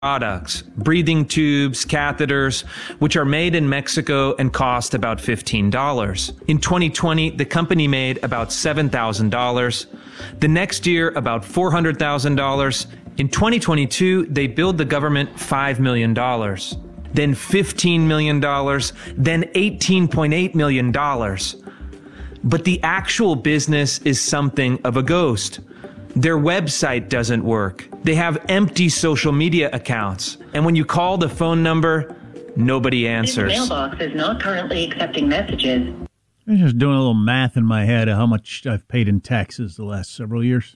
products, breathing tubes, catheters, which are made in Mexico and cost about $15. In 2020, the company made about $7,000. The next year, about $400,000. In 2022, they billed the government $5 million. Then $15 million, then $18.8 million. But the actual business is something of a ghost. Their website doesn't work. They have empty social media accounts. And when you call the phone number, nobody answers. This mailbox is not currently accepting messages. I'm just doing a little math in my head of how much I've paid in taxes the last several years.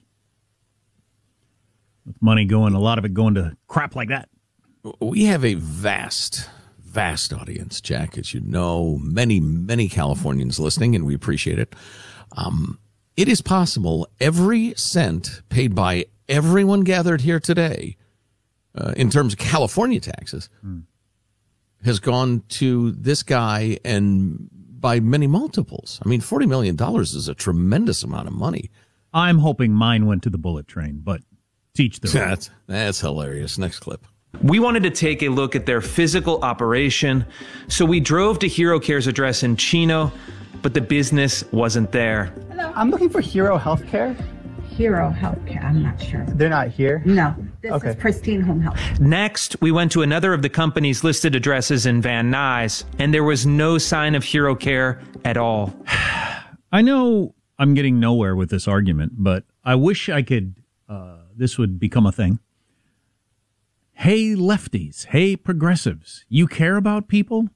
With money going, a lot of it going to crap like that. We have a vast audience, Jack, as you know, many Californians listening, and we appreciate it. It is possible every cent paid by everyone gathered here today, in terms of California taxes, has gone to this guy, and by many multiples. I mean, $40 million is a tremendous amount of money. I'm hoping mine went to the bullet train, but teach their own. That's hilarious. Next clip. We wanted to take a look at their physical operation, so we drove to HeroCare's address in Chino, but the business wasn't there. Hello. I'm looking for Hero Healthcare. Hero Healthcare, I'm not sure. They're not here? No, this is Pristine Home Health. Next, we went to another of the company's listed addresses in Van Nuys, and there was no sign of HeroCare at all. I know I'm getting nowhere with this argument, but I wish I could, this would become a thing. Hey, lefties. Hey, progressives. You care about people?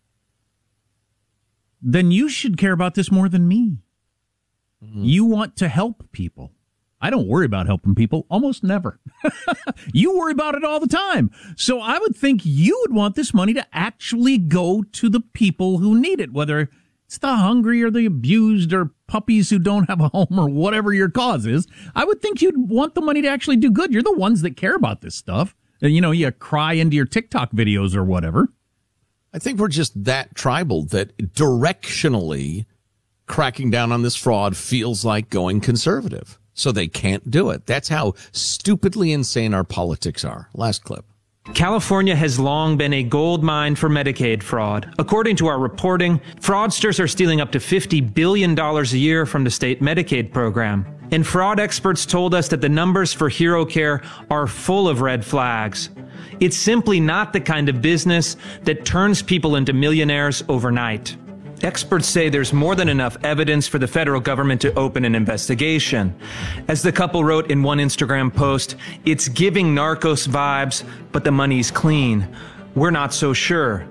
Then you should care about this more than me. Mm-hmm. You want to help people. I don't worry about helping people, almost never. You worry about it all the time. So I would think you would want this money to actually go to the people who need it, whether it's the hungry or the abused or puppies who don't have a home or whatever your cause is. I would think you'd want the money to actually do good. You're the ones that care about this stuff. You know, you cry into your TikTok videos or whatever. I think we're just that tribal that directionally cracking down on this fraud feels like going conservative. So they can't do it. That's how stupidly insane our politics are. Last clip. California has long been a gold mine for Medicaid fraud. According to our reporting, fraudsters are stealing up to $50 billion a year from the state Medicaid program. And fraud experts told us that the numbers for HeroCare are full of red flags. It's simply not the kind of business that turns people into millionaires overnight. Experts say there's more than enough evidence for the federal government to open an investigation. As the couple wrote in one Instagram post, it's giving Narcos vibes, but the money's clean. We're not so sure.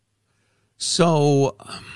So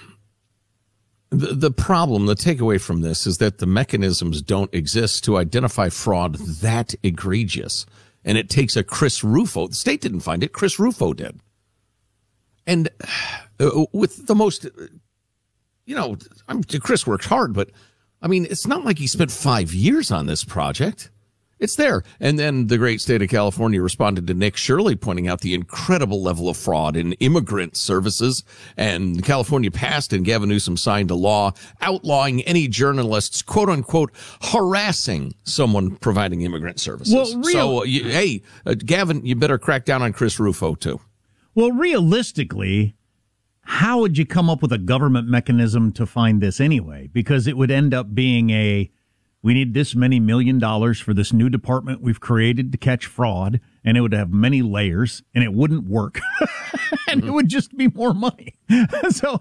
the problem, the takeaway from this is that the mechanisms don't exist to identify fraud that egregious. And it takes a Chris Rufo. The state didn't find it. Chris Rufo did. And with the most... You know, Chris worked hard, but, I mean, it's not like he spent 5 years on this project. It's there. And then the great state of California responded to Nick Shirley, pointing out the incredible level of fraud in immigrant services. And California passed and Gavin Newsom signed a law outlawing any journalists, quote unquote, harassing someone providing immigrant services. Well, Gavin, you better crack down on Chris Rufo, too. Well, realistically, how would you come up with a government mechanism to find this anyway? Because it would end up being we need this many $1 million for this new department we've created to catch fraud, and it would have many layers, and it wouldn't work. And it would just be more money. So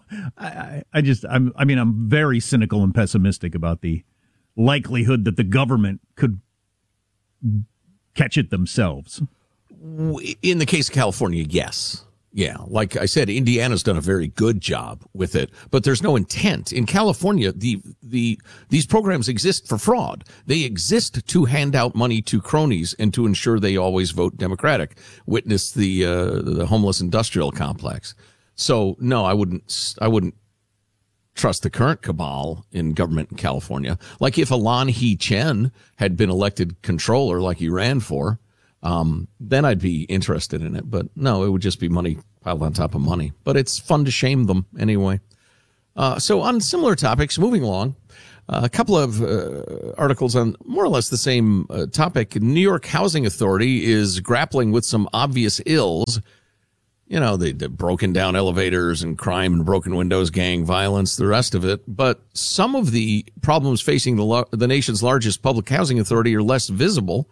I'm very cynical and pessimistic about the likelihood that the government could catch it themselves. In the case of California, yes. Yeah, like I said, Indiana's done a very good job with it, but there's no intent. In California, these programs exist for fraud. They exist to hand out money to cronies and to ensure they always vote Democratic. Witness the homeless industrial complex. So no, I wouldn't trust the current cabal in government in California. Like if Alon He Chen had been elected controller like he ran for, then I'd be interested in it. But no, it would just be money piled on top of money. But it's fun to shame them anyway. So on similar topics, moving along, A couple of articles on more or less the same topic. New York Housing Authority is grappling with some obvious ills. You know, the broken down elevators and crime and broken windows, gang violence, the rest of it. But some of the problems facing the nation's largest public housing authority are less visible.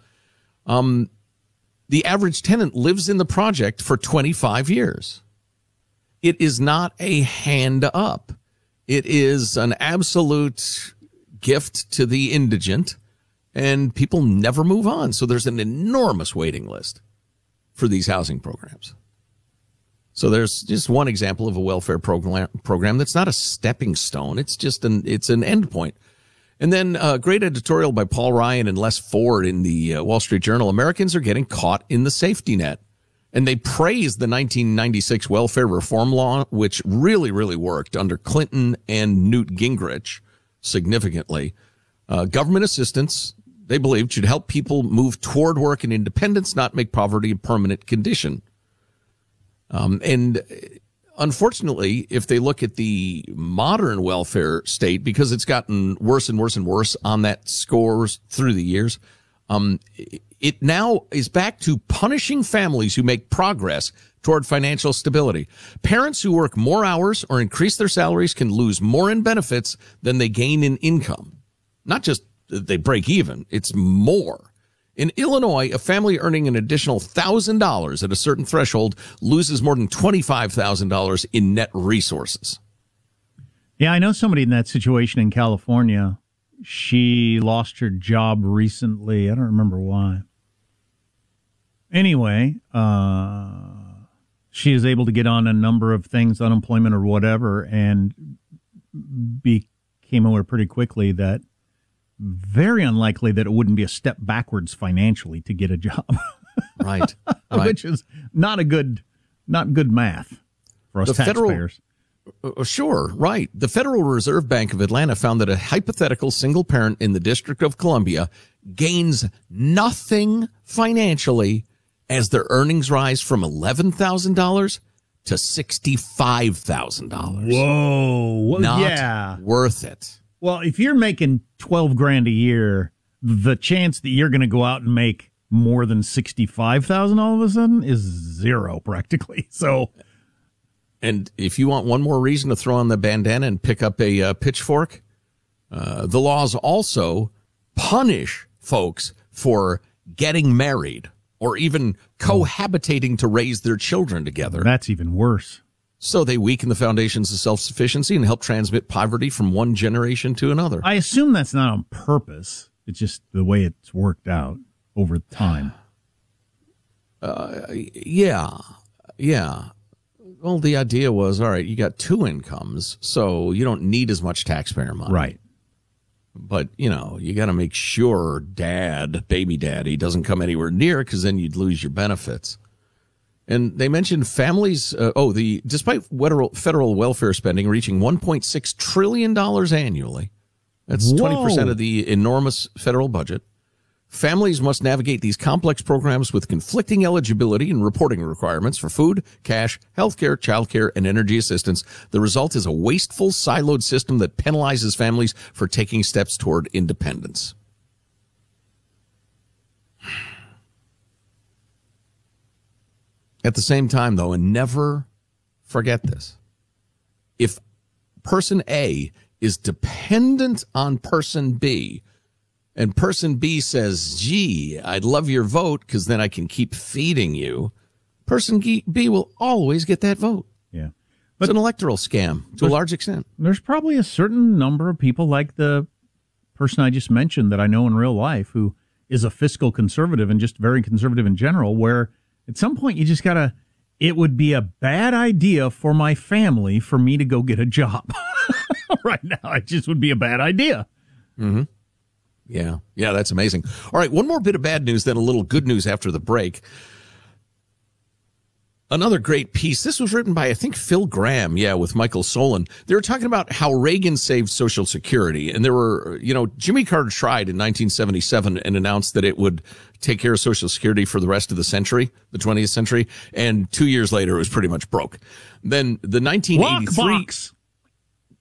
The average tenant lives in the project for 25 years. It is not a hand up. It is an absolute gift to the indigent, and people never move on. So there's an enormous waiting list for these housing programs. So there's just one example of a welfare program that's not a stepping stone. It's just it's an end point. And then a great editorial by Paul Ryan and Les Ford in the Wall Street Journal. Americans are getting caught in the safety net. And they praised the 1996 welfare reform law, which really, really worked under Clinton and Newt Gingrich significantly. Government assistance, they believed, should help people move toward work and independence, not make poverty a permanent condition. And unfortunately, if they look at the modern welfare state, because it's gotten worse and worse and worse on that score through the years, it now is back to punishing families who make progress toward financial stability. Parents who work more hours or increase their salaries can lose more in benefits than they gain in income. Not just that they break even, it's more. In Illinois, a family earning an additional $1,000 at a certain threshold loses more than $25,000 in net resources. Yeah, I know somebody in that situation in California. She lost her job recently. I don't remember why. Anyway, she is able to get on a number of things, unemployment or whatever, and became aware pretty quickly that very unlikely that it wouldn't be a step backwards financially to get a job. Right. Which is not good math for us taxpayers. Sure, right. The Federal Reserve Bank of Atlanta found that a hypothetical single parent in the District of Columbia gains nothing financially as their earnings rise from $11,000 to $65,000. Whoa. Not worth it. Well, if you're making $12,000 a year, the chance that you're going to go out and make more than $65,000 all of a sudden is zero practically. So, and if you want one more reason to throw on the bandana and pick up a pitchfork, the laws also punish folks for getting married or even cohabitating to raise their children together. That's even worse. So they weaken the foundations of self-sufficiency and help transmit poverty from one generation to another. I assume that's not on purpose. It's just the way it's worked out over time. Yeah. Well, the idea was, all right, you got two incomes, so you don't need as much taxpayer money. Right. But, you got to make sure baby daddy, doesn't come anywhere near it because then you'd lose your benefits. And they mentioned families, despite federal welfare spending reaching $1.6 trillion annually, that's 20% of the enormous federal budget, families must navigate these complex programs with conflicting eligibility and reporting requirements for food, cash, healthcare, childcare, and energy assistance. The result is a wasteful, siloed system that penalizes families for taking steps toward independence. At the same time, though, and never forget this, if person A is dependent on person B, and person B says, gee, I'd love your vote because then I can keep feeding you, person B will always get that vote. Yeah. But it's an electoral scam to a large extent. There's probably a certain number of people like the person I just mentioned that I know in real life who is a fiscal conservative and just very conservative in general, where at some point you just gotta, it would be a bad idea for my family for me to go get a job. Right now, it just would be a bad idea. Mm-hmm. Yeah, that's amazing. All right, one more bit of bad news, then a little good news after the break. Another great piece. This was written by, I think, Phil Graham, with Michael Solon. They were talking about how Reagan saved Social Security. And there were, Jimmy Carter tried in 1977 and announced that it would take care of Social Security for the rest of the century, the 20th century. And 2 years later, it was pretty much broke. Then the 1983... Lockbox.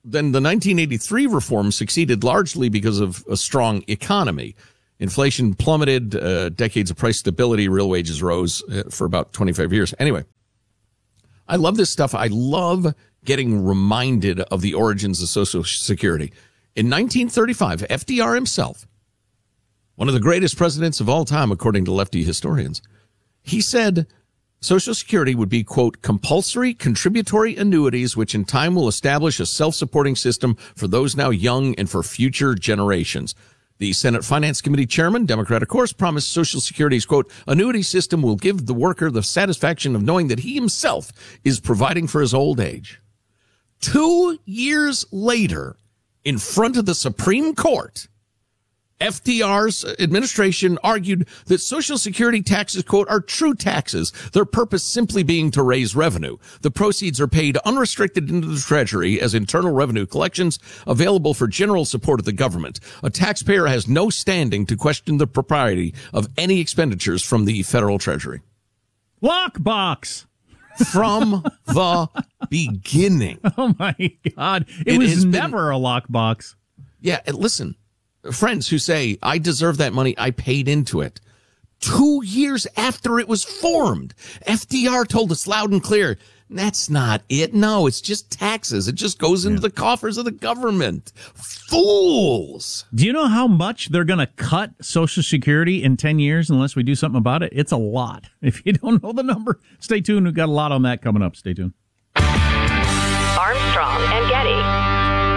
then the 1983 reform succeeded largely because of a strong economy. Inflation plummeted, decades of price stability, real wages rose for about 25 years. Anyway, I love this stuff. I love getting reminded of the origins of Social Security. In 1935, FDR himself, one of the greatest presidents of all time, according to lefty historians, he said Social Security would be, quote, compulsory contributory annuities, which in time will establish a self-supporting system for those now young and for future generations. The Senate Finance Committee chairman, Democrat of course, promised Social Security's, quote, annuity system will give the worker the satisfaction of knowing that he himself is providing for his old age. 2 years later, in front of the Supreme Court, FDR's administration argued that Social Security taxes, quote, are true taxes, their purpose simply being to raise revenue. The proceeds are paid unrestricted into the Treasury as internal revenue collections available for general support of the government. A taxpayer has no standing to question the propriety of any expenditures from the federal Treasury. Lockbox! From the beginning. Oh, my God. It was never a lockbox. Yeah, and listen. Friends who say, I deserve that money, I paid into it. 2 years after it was formed, FDR told us loud and clear, that's not it. No, it's just taxes. It just goes into the coffers of the government. Fools. Do you know how much they're going to cut Social Security in 10 years unless we do something about it? It's a lot. If you don't know the number, stay tuned. We've got a lot on that coming up. Stay tuned. Armstrong and Getty.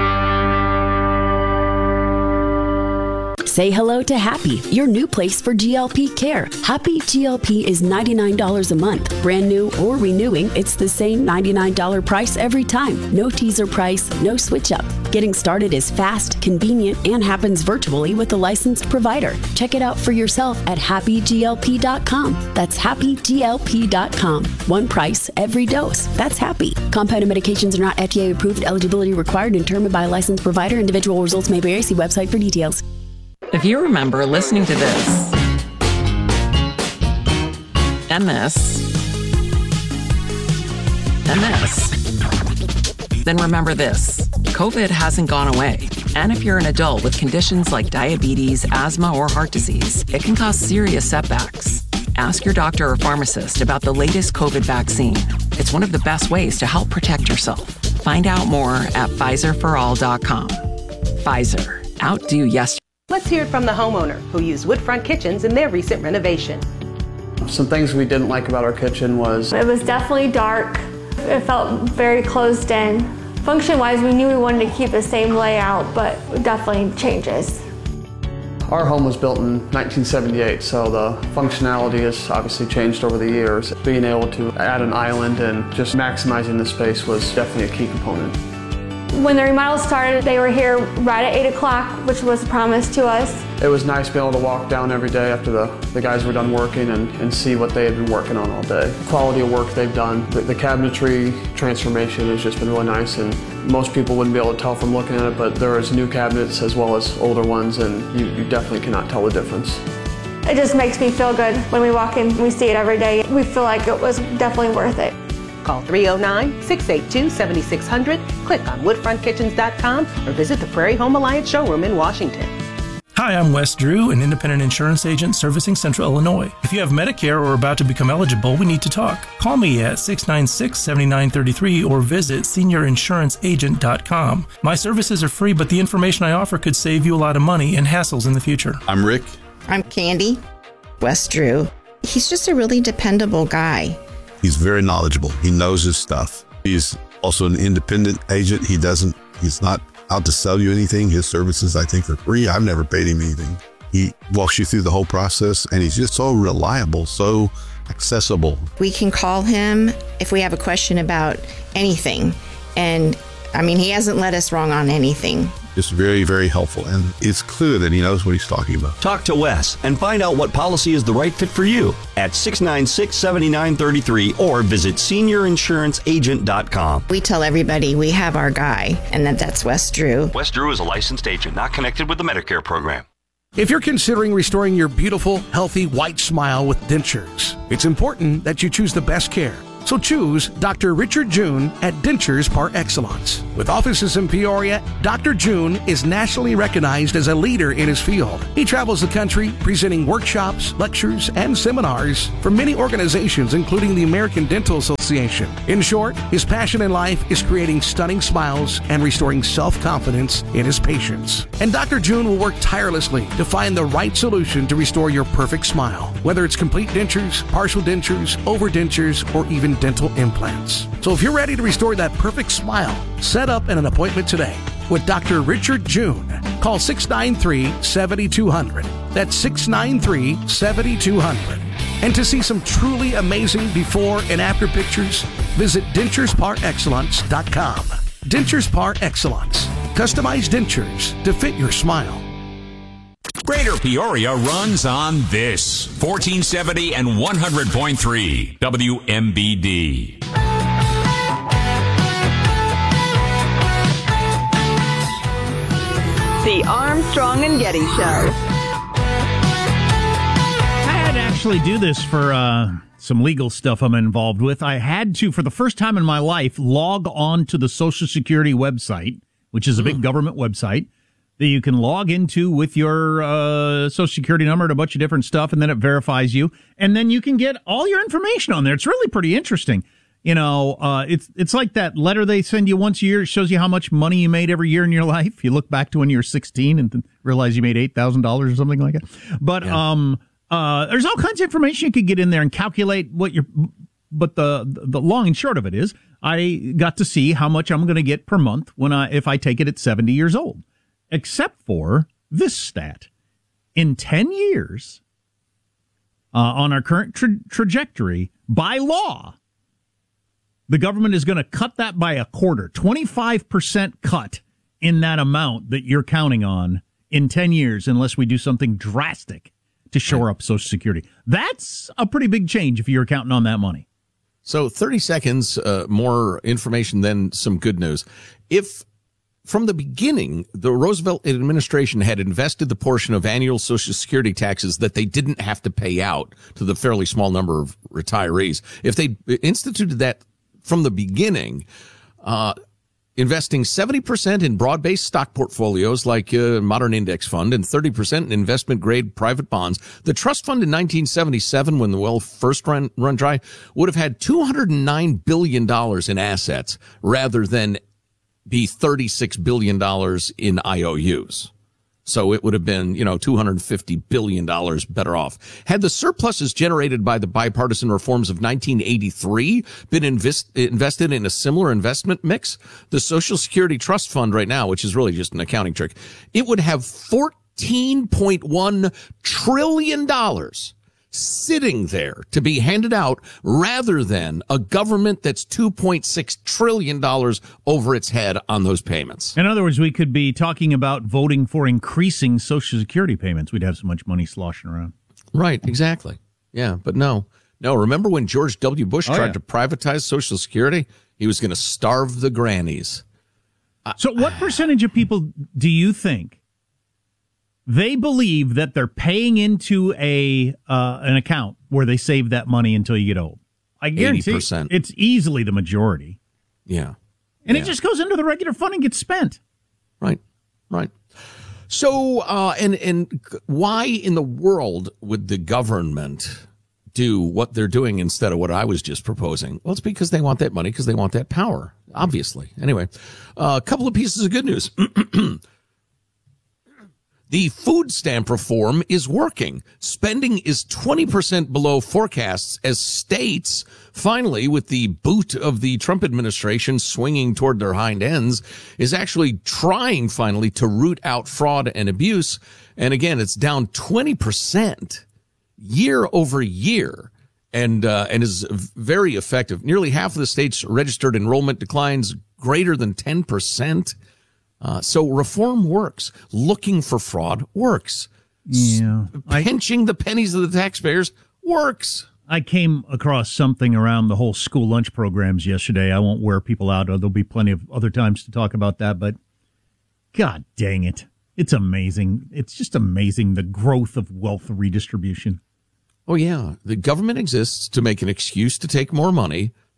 Say hello to Happy, your new place for GLP care. Happy GLP is $99 a month. Brand new or renewing, it's the same $99 price every time. No teaser price, no switch up. Getting started is fast, convenient, and happens virtually with a licensed provider. Check it out for yourself at happyglp.com. That's happyglp.com. One price, every dose. That's Happy. Compounded medications are not FDA approved. Eligibility required and determined by a licensed provider. Individual results may vary. See website for details. If you remember listening to this, and this, then remember this. COVID hasn't gone away. And if you're an adult with conditions like diabetes, asthma, or heart disease, it can cause serious setbacks. Ask your doctor or pharmacist about the latest COVID vaccine. It's one of the best ways to help protect yourself. Find out more at PfizerForAll.com. Pfizer. Outdo yesterday. Let's hear it from the homeowner who used Woodfront Kitchens in their recent renovation. Some things we didn't like about our kitchen was... It was definitely dark. It felt very closed in. Function-wise, we knew we wanted to keep the same layout, but definitely changes. Our home was built in 1978, so the functionality has obviously changed over the years. Being able to add an island and just maximizing the space was definitely a key component. When the remodel started, they were here right at 8 o'clock, which was promised to us. It was nice being able to walk down every day after the guys were done working and see what they had been working on all day. The quality of work they've done. The cabinetry transformation has just been really nice, and most people wouldn't be able to tell from looking at it, but there is new cabinets as well as older ones, and you definitely cannot tell the difference. It just makes me feel good when we walk in, we see it every day. We feel like it was definitely worth it. Call 309-682-7600, click on woodfrontkitchens.com, or visit the Prairie Home Alliance showroom in Washington. Hi, I'm Wes Drew, an independent insurance agent servicing Central Illinois. If you have Medicare or are about to become eligible, we need to talk. Call me at 696-7933 or visit seniorinsuranceagent.com. My services are free, but the information I offer could save you a lot of money and hassles in the future. I'm Rick. I'm Candy. Wes Drew. He's just a really dependable guy. He's very knowledgeable. He knows his stuff. He's also an independent agent. He's not out to sell you anything. His services, I think, are free. I've never paid him anything. He walks you through the whole process, and he's just so reliable, so accessible. We can call him if we have a question about anything. And I mean, he hasn't led us wrong on anything. Just very, very helpful. And it's clear that he knows what he's talking about. Talk to Wes and find out what policy is the right fit for you at 696-7933 or visit seniorinsuranceagent.com. We tell everybody we have our guy, and that's Wes Drew. Wes Drew is a licensed agent, not connected with the Medicare program. If you're considering restoring your beautiful, healthy, white smile with dentures, it's important that you choose the best care. So choose Dr. Richard June at Dentures Par Excellence. With offices in Peoria, Dr. June is nationally recognized as a leader in his field. He travels the country presenting workshops, lectures, and seminars for many organizations, including the American Dental Association. In short, his passion in life is creating stunning smiles and restoring self-confidence in his patients. And Dr. June will work tirelessly to find the right solution to restore your perfect smile, whether it's complete dentures, partial dentures, overdentures, or even dental implants. So if you're ready to restore that perfect smile, set up an appointment today with Dr. Richard June. Call 693-7200. That's 693-7200. And to see some truly amazing before and after pictures, visit denturesparexcellence.com. Dentures Par Excellence. Customized dentures to fit your smile. Greater Peoria runs on this 1470 and 100.3 WMBD. The Armstrong and Getty Show. I had to actually do this for some legal stuff I'm involved with. I had to, for the first time in my life, log on to the Social Security website, which is a big government website that you can log into with your Social Security number and a bunch of different stuff, and then it verifies you, and then you can get all your information on there. It's really pretty interesting. You know, it's like that letter they send you once a year. It shows you how much money you made every year in your life. You look back to when you were 16 and realize you made $8,000 or something like that. But there's all kinds of information you could get in there and calculate what your. But the long and short of it is, I got to see how much I'm going to get per month if I take it at 70 years old. Except for this stat. In 10 years, on our current trajectory, by law, the government is going to cut that by a quarter, 25% cut in that amount that you're counting on in 10 years, unless we do something drastic to shore up Social Security. That's a pretty big change if you're counting on that money. So 30 seconds, more information than some good news. If from the beginning, the Roosevelt administration had invested the portion of annual Social Security taxes that they didn't have to pay out to the fairly small number of retirees. If they instituted that from the beginning, investing 70% in broad-based stock portfolios like a modern index fund and 30% in investment-grade private bonds, the trust fund in 1977, when the well first run dry, would have had $209 billion in assets rather than be $36 billion in IOUs. So it would have been, $250 billion better off. Had the surpluses generated by the bipartisan reforms of 1983 been invested in a similar investment mix, the Social Security Trust Fund right now, which is really just an accounting trick, it would have $14.1 trillion sitting there to be handed out rather than a government that's $2.6 trillion over its head on those payments. In other words, we could be talking about voting for increasing Social Security payments. We'd have so much money sloshing around. Right, exactly. Yeah, but no. Remember when George W. Bush tried to privatize Social Security? He was going to starve the grannies. So what percentage of people do you think they believe that they're paying into an account where they save that money until you get old? I guarantee 80%. It's easily the majority. Yeah. And it just goes into the regular fund and gets spent. Right. So, and why in the world would the government do what they're doing instead of what I was just proposing? Well, it's because they want that money, because they want that power, obviously. Anyway, a couple of pieces of good news. The food stamp reform is working. Spending is 20% below forecasts as states, finally, with the boot of the Trump administration swinging toward their hind ends, is actually trying finally to root out fraud and abuse. And again, it's down 20% year over year and is very effective. Nearly half of the states registered enrollment declines greater than 10%. So reform works. Looking for fraud works. Yeah. Pinching the pennies of the taxpayers works. I came across something around the whole school lunch programs yesterday. I won't wear people out. There'll be plenty of other times to talk about that, but God dang it. It's amazing. It's just amazing, the growth of wealth redistribution. Oh, yeah. The government exists to make an excuse to take more money.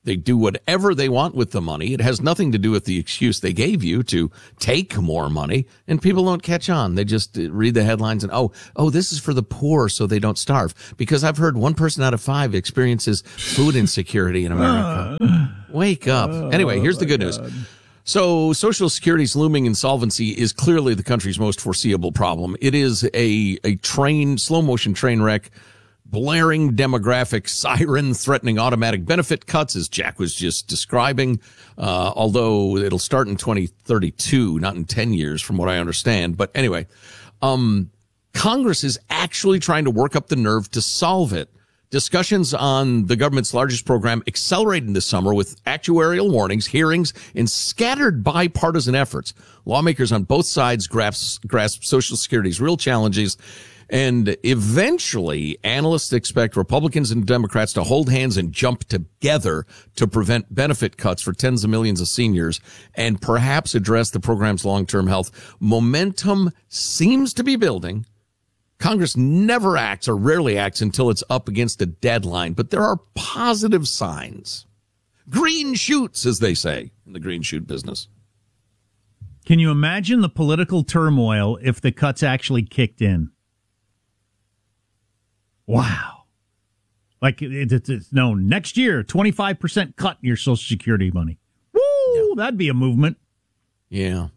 They do whatever they want with the money. It has nothing to do with the excuse they gave you to take more money, and people don't catch on. They just read the headlines and, oh, this is for the poor so they don't starve. Because I've heard 1 person out of 5 experiences food insecurity in America. Wake up. Anyway, here's the good news. So Social Security's looming insolvency is clearly the country's most foreseeable problem. It is a slow motion train wreck, blaring demographic siren threatening automatic benefit cuts, as Jack was just describing, although it'll start in 2032, not in 10 years from what I understand. But anyway, Congress is actually trying to work up the nerve to solve it. Discussions on the government's largest program accelerated this summer with actuarial warnings, hearings, and scattered bipartisan efforts. Lawmakers on both sides grasp Social Security's real challenges, and eventually analysts expect Republicans and Democrats to hold hands and jump together to prevent benefit cuts for tens of millions of seniors and perhaps address the program's long-term health. Momentum seems to be building. Congress never acts or rarely acts until it's up against a deadline, but there are positive signs. Green shoots, as they say in the green shoot business. Can you imagine the political turmoil if the cuts actually kicked in? Wow. Like, it's known next year, 25% cut in your Social Security money. Woo! Yeah. That'd be a movement. Yeah.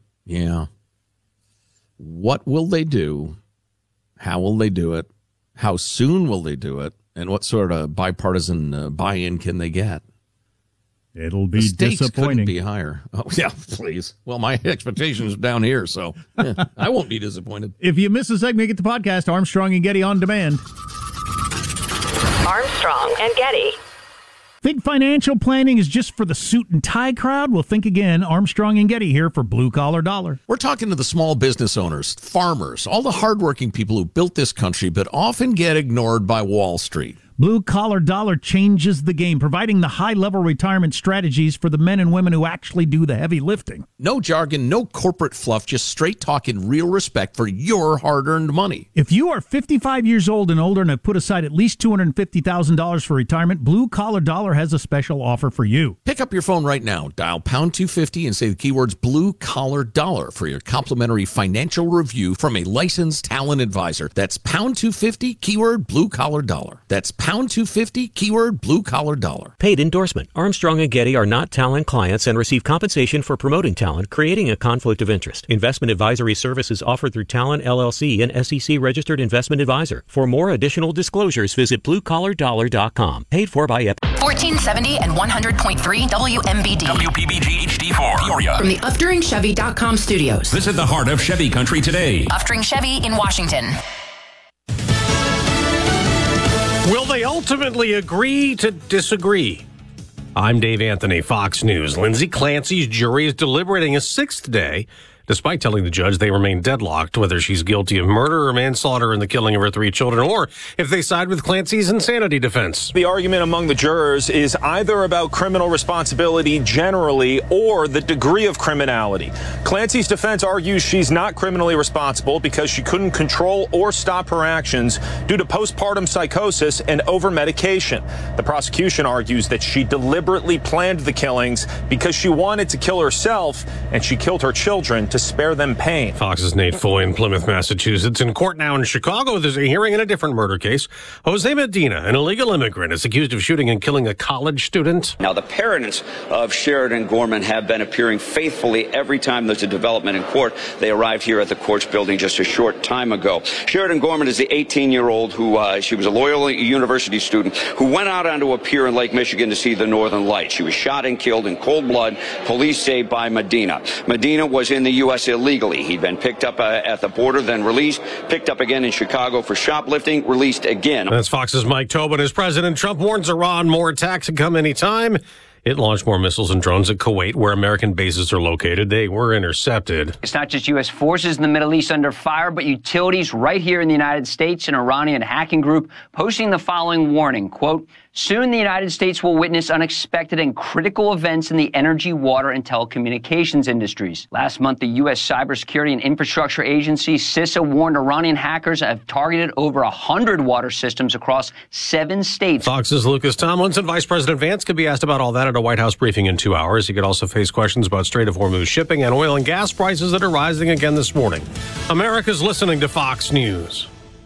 What will they do? How will they do it? How soon will they do it? And what sort of bipartisan buy-in can they get? It'll be disappointing. Couldn't be higher. Oh, yeah, please. Well, my expectations are down here, so I won't be disappointed. If you miss a segment, get the podcast, Armstrong and Getty on demand. Armstrong and Getty. Think financial planning is just for the suit and tie crowd? Well, think again. Armstrong and Getty here for Blue Collar Dollar. We're talking to the small business owners, farmers, all the hardworking people who built this country but often get ignored by Wall Street. Blue Collar Dollar changes the game, providing the high-level retirement strategies for the men and women who actually do the heavy lifting. No jargon, no corporate fluff, just straight talk and real respect for your hard-earned money. If you are 55 years old and older and have put aside at least $250,000 for retirement, Blue Collar Dollar has a special offer for you. Pick up your phone right now, dial pound 250 and say the keywords Blue Collar Dollar for your complimentary financial review from a licensed talent advisor. That's pound 250, keyword Blue Collar Dollar. That's pound 250, keyword Blue Collar Dollar. Paid endorsement. Armstrong and Getty are not talent clients and receive compensation for promoting talent, creating a conflict of interest. Investment advisory services offered through Talent LLC, an SEC registered investment advisor. For more additional disclosures, visit bluecollardollar.com. Paid for by 1470 and 100.3 WMBD. WPBG HD4. Peoria. From the UpduringChevy.com studios. Visit the heart of Chevy country today. Upduring Chevy in Washington. Will they ultimately agree to disagree? I'm Dave Anthony, Fox News. Lindsay Clancy's jury is deliberating a sixth day, despite telling the judge they remain deadlocked whether she's guilty of murder or manslaughter in the killing of her 3 children, or if they side with Clancy's insanity defense. The argument among the jurors is either about criminal responsibility generally or the degree of criminality. Clancy's defense argues she's not criminally responsible because she couldn't control or stop her actions due to postpartum psychosis and over-medication. The prosecution argues that she deliberately planned the killings because she wanted to kill herself, and she killed her children to spare them pain. Fox's Nate Foy in Plymouth, Massachusetts. In court now in Chicago, there's a hearing in a different murder case. Jose Medina, an illegal immigrant, is accused of shooting and killing a college student. Now, the parents of Sheridan Gorman have been appearing faithfully every time there's a development in court. They arrived here at the court's building just a short time ago. Sheridan Gorman is the 18-year-old who, she was a Loyola University student who went out onto a pier in Lake Michigan to see the Northern Lights. She was shot and killed in cold blood, police say, by Medina. Medina was in the U.S. illegally. He'd been picked up at the border, then released, picked up again in Chicago for shoplifting, released again. That's Fox's Mike Tobin. As President Trump warns Iran more attacks could come anytime. It launched more missiles and drones at Kuwait, where American bases are located. They were intercepted. It's not just U.S. forces in the Middle East under fire, but utilities right here in the United States. An Iranian hacking group posting the following warning, quote, Soon, the United States will witness unexpected and critical events in the energy, water, and telecommunications industries. Last month, the U.S. Cybersecurity and Infrastructure Agency, CISA, warned Iranian hackers have targeted over 100 water systems across 7 states. Fox's Lucas Tomlinson. Vice President Vance could be asked about all that at a White House briefing in 2 hours. He could also face questions about Strait of Hormuz shipping and oil and gas prices that are rising again this morning. America's listening to Fox News.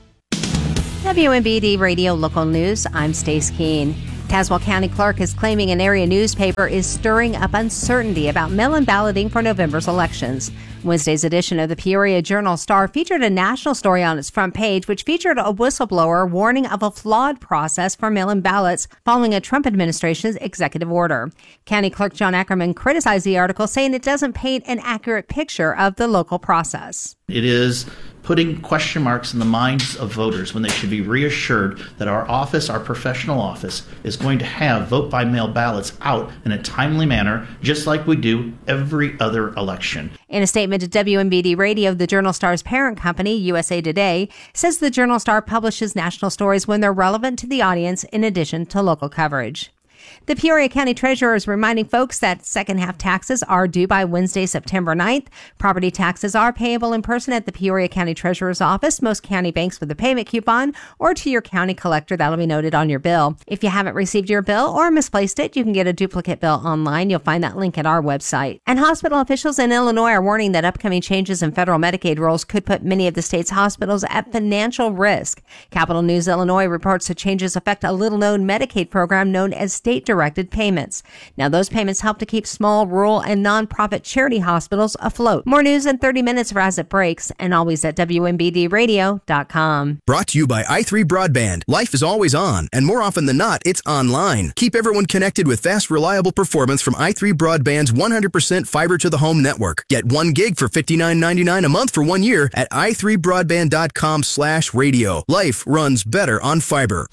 WMBD Radio Local News, I'm Stace Keene. Tazewell County Clerk is claiming an area newspaper is stirring up uncertainty about mail-in balloting for November's elections. Wednesday's edition of the Peoria Journal-Star featured a national story on its front page, which featured a whistleblower warning of a flawed process for mail-in ballots following a Trump administration's executive order. County Clerk John Ackerman criticized the article, saying it doesn't paint an accurate picture of the local process. It is putting question marks in the minds of voters when they should be reassured that our office, our professional office, is going to have vote-by-mail ballots out in a timely manner, just like we do every other election. In a statement to WMBD Radio, the Journal-Star's parent company, USA Today, says the Journal-Star publishes national stories when they're relevant to the audience in addition to local coverage. The Peoria County Treasurer is reminding folks that second-half taxes are due by Wednesday, September 9th. Property taxes are payable in person at the Peoria County Treasurer's office, most county banks with a payment coupon, or to your county collector. That'll be noted on your bill. If you haven't received your bill or misplaced it, you can get a duplicate bill online. You'll find that link at our website. And hospital officials in Illinois are warning that upcoming changes in federal Medicaid rules could put many of the state's hospitals at financial risk. Capital News Illinois reports the changes affect a little-known Medicaid program known as state-directed payments. Now, those payments help to keep small, rural, and nonprofit charity hospitals afloat. More news in 30 minutes for As It Breaks, and always at WMBDradio.com. Brought to you by i3 Broadband. Life is always on, and more often than not, it's online. Keep everyone connected with fast, reliable performance from i3 Broadband's 100% fiber-to-the-home network. Get 1 gig for $59.99 a month for 1 year at i3broadband.com/radio. Life runs better on fiber.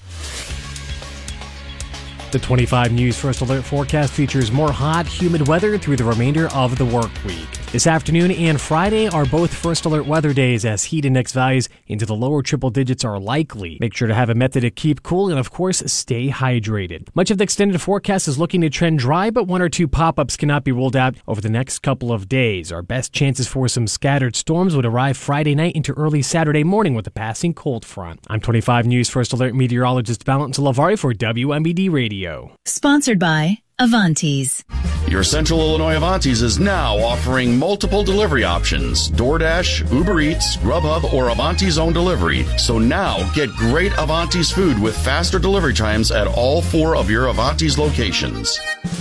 The 25 News First Alert forecast features more hot, humid weather through the remainder of the work week. This afternoon and Friday are both First Alert weather days, as heat index values into the lower triple digits are likely. Make sure to have a method to keep cool and, of course, stay hydrated. Much of the extended forecast is looking to trend dry, but 1 or 2 pop-ups cannot be ruled out over the next couple of days. Our best chances for some scattered storms would arrive Friday night into early Saturday morning with a passing cold front. I'm 25 News First Alert meteorologist Valentin Lavari for WMBD Radio. Sponsored by Avantis. Your Central Illinois Avantis is now offering multiple delivery options: DoorDash, Uber Eats, Grubhub, or Avanti's own delivery. So now get great Avantis food with faster delivery times at all 4 of your Avantis locations.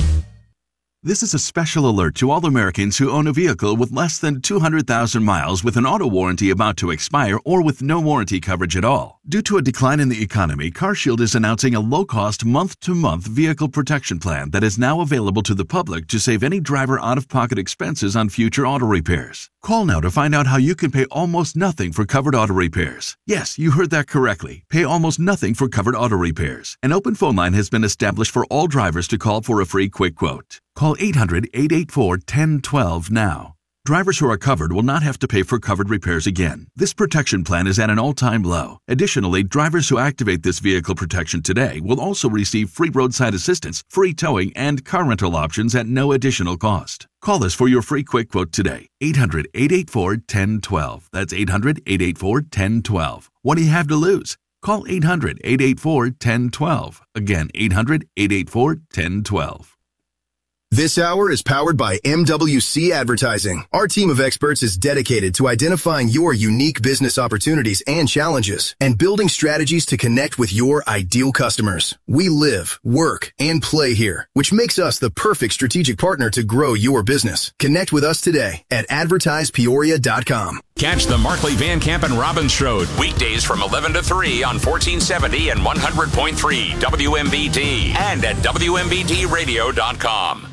This is a special alert to all Americans who own a vehicle with less than 200,000 miles with an auto warranty about to expire or with no warranty coverage at all. Due to a decline in the economy, CarShield is announcing a low-cost month-to-month vehicle protection plan that is now available to the public to save any driver out-of-pocket expenses on future auto repairs. Call now to find out how you can pay almost nothing for covered auto repairs. Yes, you heard that correctly. Pay almost nothing for covered auto repairs. An open phone line has been established for all drivers to call for a free quick quote. Call 800-884-1012 now. Drivers who are covered will not have to pay for covered repairs again. This protection plan is at an all-time low. Additionally, drivers who activate this vehicle protection today will also receive free roadside assistance, free towing, and car rental options at no additional cost. Call us for your free quick quote today. 800-884-1012. That's 800-884-1012. What do you have to lose? Call 800-884-1012. Again, 800-884-1012. This hour is powered by MWC Advertising. Our team of experts is dedicated to identifying your unique business opportunities and challenges and building strategies to connect with your ideal customers. We live, work, and play here, which makes us the perfect strategic partner to grow your business. Connect with us today at advertisepeoria.com. Catch the Markley, Van Camp, and Robbins Show weekdays from 11 to 3 on 1470 and 100.3 WMBD and at WMBDradio.com.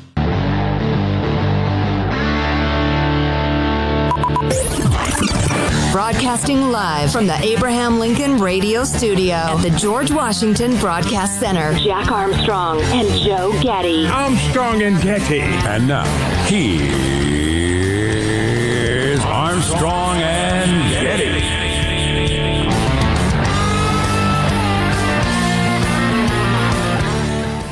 Broadcasting live from the Abraham Lincoln Radio Studio at the George Washington Broadcast Center. Jack Armstrong and Joe Getty. Armstrong and Getty. And now, here's Armstrong and Getty.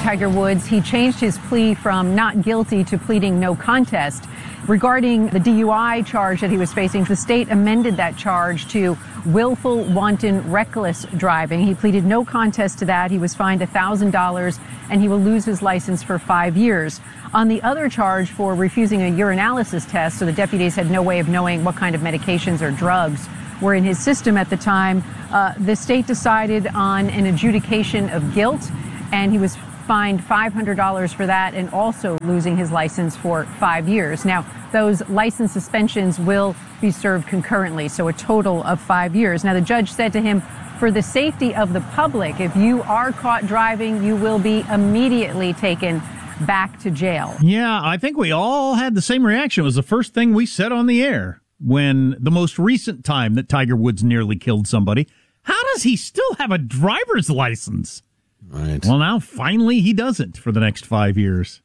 Tiger Woods. He changed his plea from not guilty to pleading no contest. Regarding the DUI charge that he was facing, the state amended that charge to willful, wanton, reckless driving. He pleaded no contest to that. He was fined $1,000, and he will lose his license for 5 years. On the other charge for refusing a urinalysis test, so the deputies had no way of knowing what kind of medications or drugs were in his system at the time, the state decided on an adjudication of guilt, and he was fined $500 for that and also losing his license for 5 years. Now, those license suspensions will be served concurrently, so a total of 5 years. Now, the judge said to him, for the safety of the public, if you are caught driving, you will be immediately taken back to jail. Yeah, I think we all had the same reaction. It was the first thing we said on the air when the most recent time that Tiger Woods nearly killed somebody. How does he still have a driver's license? Right. Well, now finally he doesn't for the next 5 years.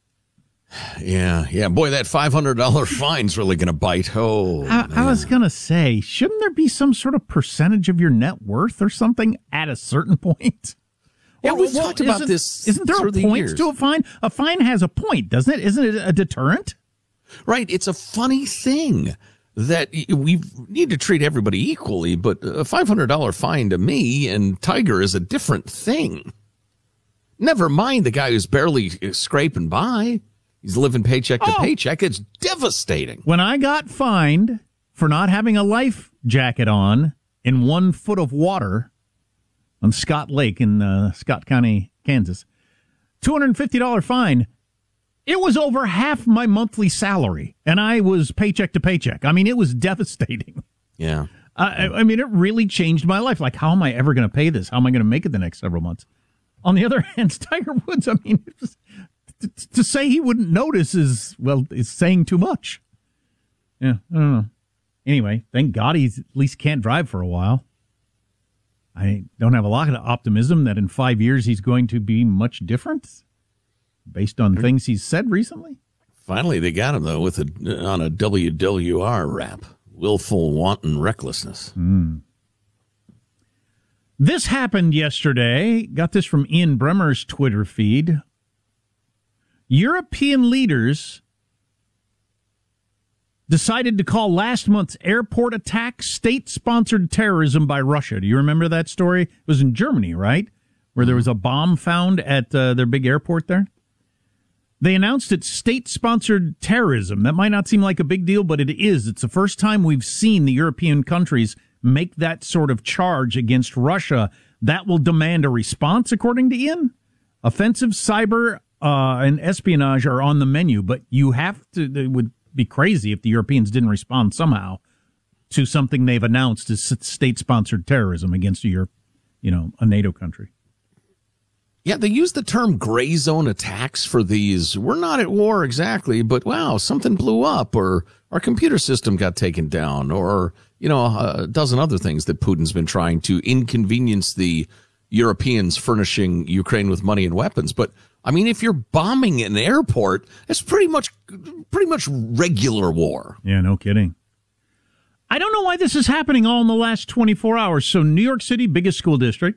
Yeah. Boy, that $500 fine's really going to bite. Oh, I was going to say, shouldn't there be some sort of percentage of your net worth or something at a certain point? Yeah, we've talked about this. Isn't there a point to a fine? A fine has a point, doesn't it? Isn't it a deterrent? Right. It's a funny thing that we need to treat everybody equally, but a $500 fine to me and Tiger is a different thing. Never mind the guy who's barely scraping by. He's living paycheck to paycheck. It's devastating. When I got fined for not having a life jacket on in 1 foot of water on Scott Lake in Scott County, Kansas, $250 fine, it was over half my monthly salary, and I was paycheck to paycheck. I mean, it was devastating. Yeah. I mean, it really changed my life. Like, how am I ever going to pay this? How am I going to make it the next several months? On the other hand, Tiger Woods, I mean, to say he wouldn't notice is saying too much. Yeah, I don't know. Anyway, thank God he at least can't drive for a while. I don't have a lot of optimism that in 5 years he's going to be much different based on things he's said recently. Finally, they got him, though, on a WWR rap. Willful, wanton recklessness. This happened yesterday. Got this from Ian Bremmer's Twitter feed. European leaders decided to call last month's airport attack state-sponsored terrorism by Russia. Do you remember that story? It was in Germany, right? Where there was a bomb found at their big airport there. They announced it's state-sponsored terrorism. That might not seem like a big deal, but it is. It's the first time we've seen the European countries make that sort of charge against Russia. That will demand a response, according to Ian. Offensive cyber and espionage are on the menu, but you have to. It would be crazy if the Europeans didn't respond somehow to something they've announced as state-sponsored terrorism against a NATO country. Yeah, they use the term gray zone attacks for these. We're not at war exactly, but wow, something blew up, or our computer system got taken down, or a dozen other things that Putin's been trying to inconvenience the Europeans furnishing Ukraine with money and weapons. But I mean, if you're bombing an airport, it's pretty much regular war. Yeah, no kidding. I don't know why this is happening all in the last 24 hours. So New York City, biggest school district.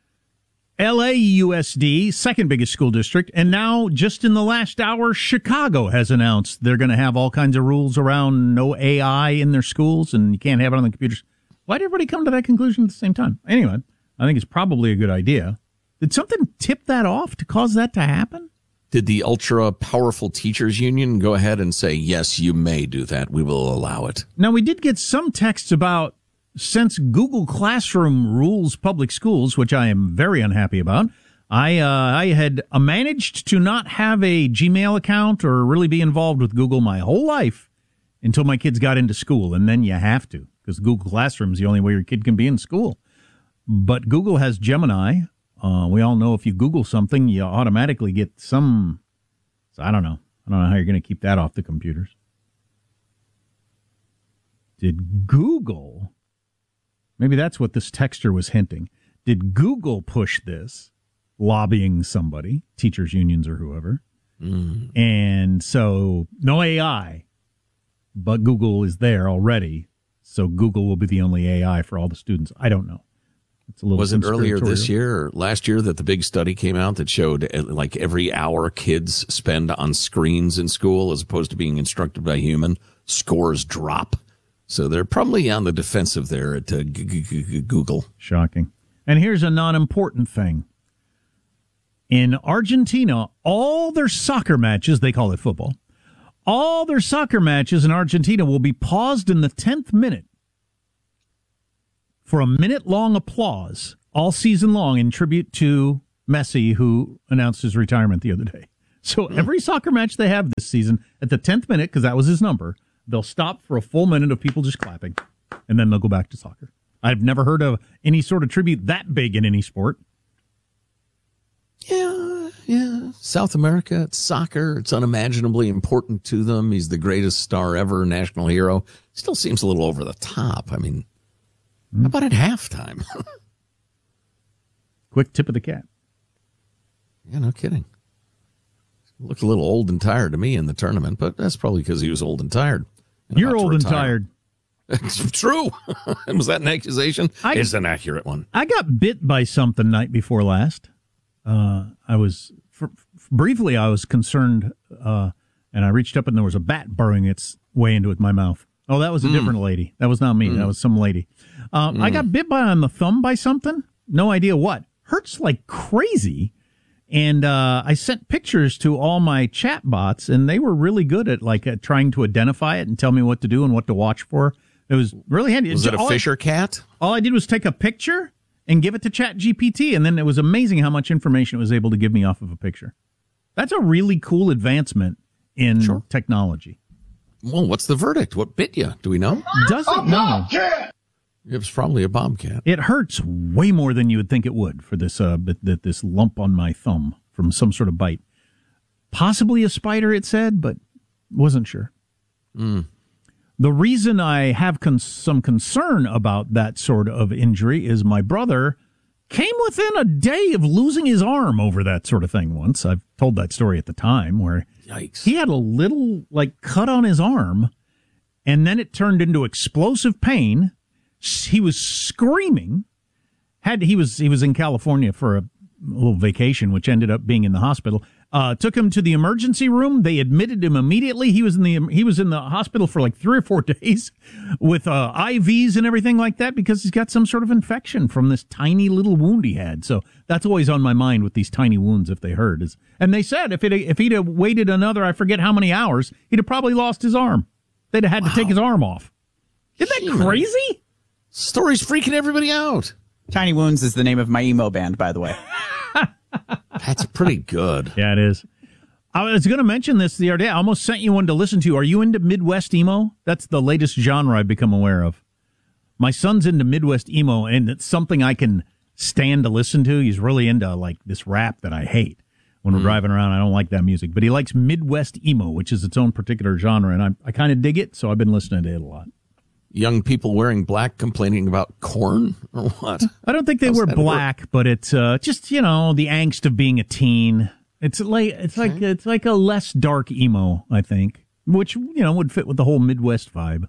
LAUSD, second biggest school district. And now, just in the last hour, Chicago has announced they're going to have all kinds of rules around no AI in their schools, and you can't have it on the computers. Why did everybody come to that conclusion at the same time? Anyway, I think it's probably a good idea. Did something tip that off to cause that to happen? Did the ultra-powerful teachers union go ahead and say, yes, you may do that, we will allow it? Now, we did get some texts about, since Google Classroom rules public schools, which I am very unhappy about, I had managed to not have a Gmail account or really be involved with Google my whole life until my kids got into school, and then you have to, because Google Classroom is the only way your kid can be in school. But Google has Gemini. We all know if you Google something, you automatically get some. So I don't know. I don't know how you're going to keep that off the computers. Did Google, maybe that's what this texter was hinting. Did Google push this, lobbying somebody, teachers unions or whoever? And so no AI, but Google is there already. So Google will be the only AI for all the students. I don't know. Was it earlier this conspiratorial. year or last year that the big study came out that showed like every hour kids spend on screens in school as opposed to being instructed by a human, scores drop. So they're probably on the defensive there at Google. Shocking. And here's a non-important thing. In Argentina, all their soccer matches, they call it football, all their soccer matches in Argentina will be paused in the 10th minute for a minute-long applause all season long in tribute to Messi, who announced his retirement the other day. So every soccer match they have this season, at the 10th minute, because that was his number, they'll stop for a full minute of people just clapping, and then they'll go back to soccer. I've never heard of any sort of tribute that big in any sport. Yeah. South America, it's soccer. It's unimaginably important to them. He's the greatest star ever, national hero. Still seems a little over the top. I mean, how about at halftime? Quick tip of the cap. Yeah, no kidding. Looked a little old and tired to me in the tournament, but that's probably because he was old and tired. You're old and tired. It's true. Was that an accusation? It's an accurate one. I got bit by something night before last. I was briefly concerned, and I reached up and there was a bat burrowing its way into my mouth. Oh, that was a different lady. That was not me. That was some lady. I got bit on the thumb by something. No idea what. Hurts like crazy. And I sent pictures to all my chat bots, and they were really good at trying to identify it and tell me what to do and what to watch for. It was really handy. Was it a Fisher cat? All I did was take a picture and give it to ChatGPT, and then it was amazing how much information it was able to give me off of a picture. That's a really cool advancement in technology. Well, what's the verdict? What bit you? Do we know? Doesn't know. It was probably a bobcat. It hurts way more than you would think it would for this this lump on my thumb from some sort of bite. Possibly a spider, it said, but wasn't sure. The reason I have some concern about that sort of injury is my brother came within a day of losing his arm over that sort of thing once. I've told that story at the time where he had a little cut on his arm, and then it turned into explosive pain. He was screaming. He was in California for a little vacation, which ended up being in the hospital. Took him to the emergency room. They admitted him immediately. He was in the hospital for 3 or 4 days with IVs and everything like that because he's got some sort of infection from this tiny little wound he had. So that's always on my mind with these tiny wounds if they hurt. And they said if he'd have waited another, I forget how many hours, he'd have probably lost his arm. They'd have had to take his arm off. Isn't that crazy? Story's freaking everybody out. Tiny Wounds is the name of my emo band, by the way. That's pretty good. Yeah, it is. I was going to mention this the other day. I almost sent you one to listen to. Are you into Midwest emo? That's the latest genre I've become aware of. My son's into Midwest emo, and it's something I can stand to listen to. He's really into this rap that I hate. When we're driving around, I don't like that music. But he likes Midwest emo, which is its own particular genre, and I kind of dig it, so I've been listening to it a lot. Young people wearing black complaining about corn or what? I don't think they wear black, but it's just the angst of being a teen. It's like a less dark emo, I think, which would fit with the whole Midwest vibe.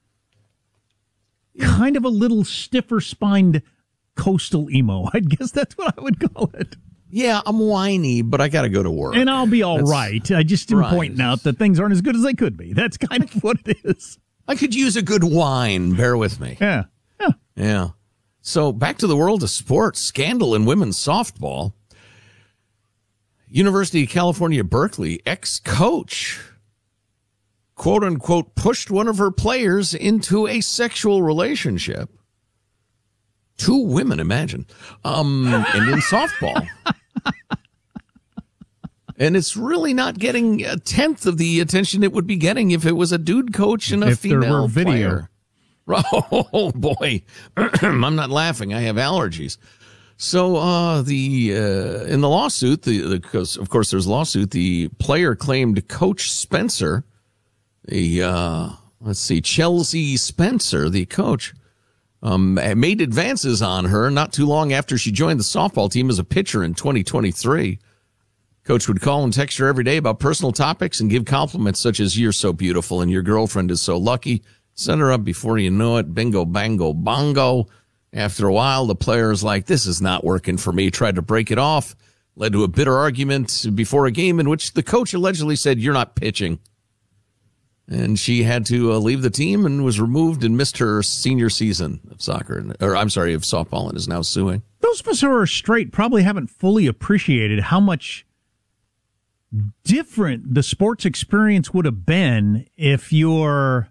Kind of a little stiffer spined coastal emo. I guess that's what I would call it. Yeah, I'm whiny, but I got to go to work, and I'll be all right. I just am pointing out that things aren't as good as they could be. That's kind of what it is. I could use a good wine. Bear with me. Yeah. So back to the world of sports. Scandal in women's softball. University of California, Berkeley, ex-coach, quote unquote, pushed one of her players into a sexual relationship. 2 women, imagine. And in softball. And it's really not getting a tenth of the attention it would be getting if it was a dude coach and a female player. Oh, boy. I'm not laughing. I have allergies. So in the lawsuit, because of course there's a lawsuit, the player claimed Coach Spencer, Chelsea Spencer, the coach, made advances on her not too long after she joined the softball team as a pitcher in 2023. Coach would call and text her every day about personal topics and give compliments such as, "You're so beautiful," and "Your girlfriend is so lucky." Set her up before you know it. Bingo, bango, bongo. After a while, the player's like, this is not working for me. Tried to break it off. Led to a bitter argument before a game in which the coach allegedly said, you're not pitching. And she had to leave the team and was removed and missed her senior season of of softball, and is now suing. Those of us who are straight probably haven't fully appreciated how much different the sports experience would have been if you're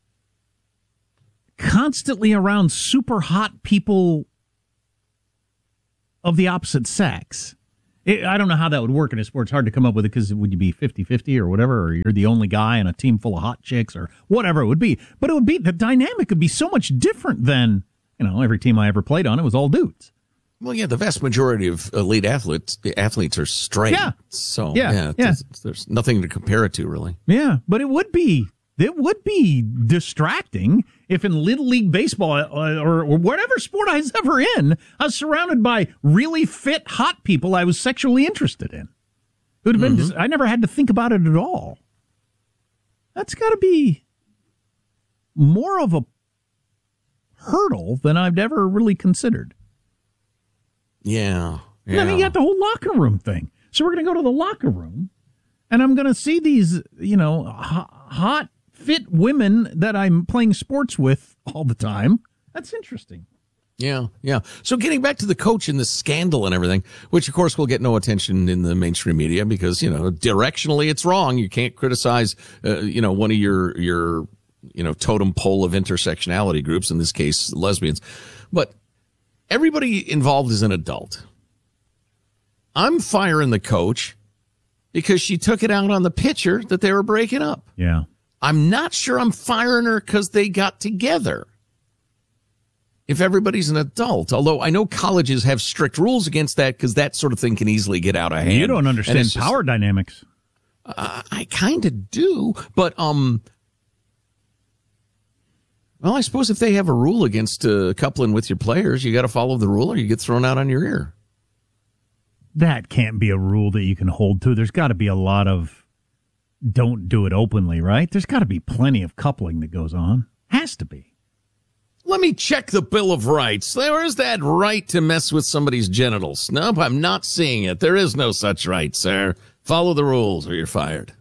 constantly around super hot people of the opposite sex. I don't know how that would work in a sport. It's hard to come up with it because would you be 50-50 or whatever, or you're the only guy in a team full of hot chicks or whatever it would be. But it would be, the dynamic would be so much different than, every team I ever played on, it was all dudes. Well, yeah, the vast majority of elite athletes are straight. Yeah. So, yeah. There's nothing to compare it to, really. Yeah, but it would be distracting if in Little League Baseball or whatever sport I was ever in, I was surrounded by really fit, hot people I was sexually interested in. It would have been, I never had to think about it at all. That's got to be more of a hurdle than I've ever really considered. Yeah. And then you got the whole locker room thing. So we're going to go to the locker room, and I'm going to see these, hot, fit women that I'm playing sports with all the time. That's interesting. Yeah. So getting back to the coach and the scandal and everything, which of course will get no attention in the mainstream media because, directionally it's wrong. You can't criticize, one of your totem pole of intersectionality groups, in this case, lesbians. But everybody involved is an adult. I'm firing the coach because she took it out on the pitcher that they were breaking up. Yeah. I'm not sure I'm firing her because they got together. If everybody's an adult, although I know colleges have strict rules against that because that sort of thing can easily get out of hand. You don't understand power dynamics. I kind of do, but well, I suppose if they have a rule against coupling with your players, you got to follow the rule or you get thrown out on your ear. That can't be a rule that you can hold to. There's got to be a lot of don't do it openly, right? There's got to be plenty of coupling that goes on. Has to be. Let me check the Bill of Rights. There is that right to mess with somebody's genitals. Nope, I'm not seeing it. There is no such right, sir. Follow the rules or you're fired.